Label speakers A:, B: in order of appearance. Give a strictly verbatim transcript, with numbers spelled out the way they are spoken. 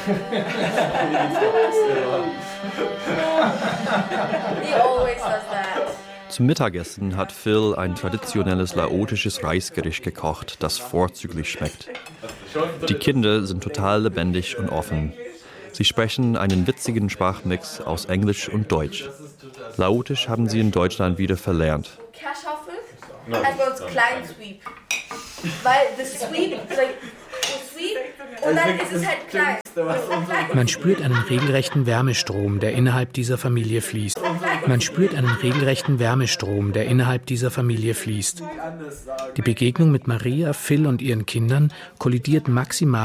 A: Zum Mittagessen hat Phil ein traditionelles laotisches Reisgericht gekocht, das vorzüglich schmeckt. Die Kinder sind total lebendig und offen. Sie sprechen einen witzigen Sprachmix aus Englisch und Deutsch. Laotisch haben sie in Deutschland wieder verlernt.
B: Kartoffel, als bei uns klein Sweep. Weil das Sweep, like, Sweep, und dann ist es halt klein.
C: Man spürt einen regelrechten Wärmestrom, der innerhalb dieser Familie fließt. Man spürt einen regelrechten Wärmestrom, der innerhalb dieser Familie fließt. Die Begegnung mit Maria, Phil und ihren Kindern kollidiert maximal